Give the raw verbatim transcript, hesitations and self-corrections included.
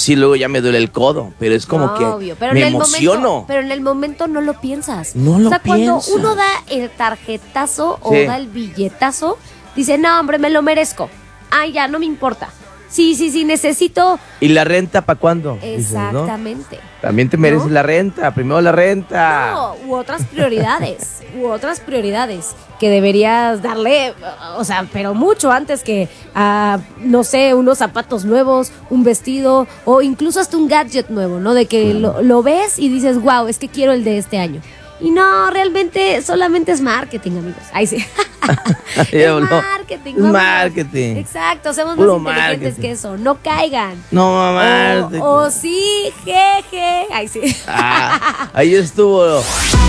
sí, luego ya me duele el codo, pero es como No, que obvio, pero me en el emociono. Momento, pero en el momento no lo piensas. No lo O sea, cuando piensas. uno da el tarjetazo o Sí. da el billetazo, dice, no, hombre, me lo merezco. Ay, ya, no me importa. Sí, sí, sí, necesito. ¿Y la renta para cuándo? Dices, ¿no? Exactamente. También te mereces ¿No? la renta, primero la renta. No, u otras prioridades, u otras prioridades que deberías darle, o sea, pero mucho antes que a, no sé, unos zapatos nuevos, un vestido o incluso hasta un gadget nuevo, ¿no? De que lo, lo ves y dices, wow, es que quiero el de este año. Y no, realmente solamente es marketing, amigos. Ahí sí. Ya Es habló. marketing. Es vamos. marketing. Exacto, somos Puro más inteligentes marketing. que eso. No caigan. No, mamá. O, o sí, jeje. Ay, sí. Ah, ahí estuvo.